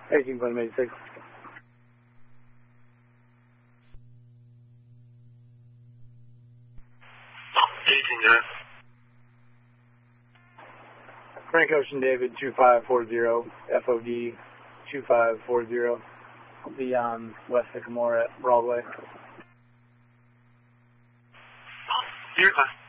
18.86. Frank Ocean David 2540, FOD 2540, beyond West Sycamore at Broadway. You're fine.